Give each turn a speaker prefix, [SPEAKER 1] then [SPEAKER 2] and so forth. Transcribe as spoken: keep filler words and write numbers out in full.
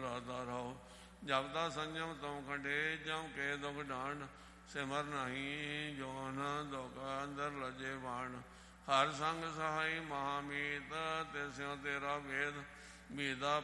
[SPEAKER 1] ਰਾਧਾ ਰਾਓ। ਜਪਦਾ ਸੰਜਮ ਤੁਮ ਖੰਡੇ ਜਮ ਕੇ ਦੁਖ ਡਾਣ, ਸਿਮਰ ਨਹੀਂ ਜੋਨ ਦੁਖ ਅੰਦਰ ਲਜੇ ਬਾਣ। ਹਰ ਸੰਗ ਸਹਾਈ ਮਹਾਮੀਤ, ਤਿਸਿਓ ਤੇਰਾ ਵੇਦ ਮੀਦਾ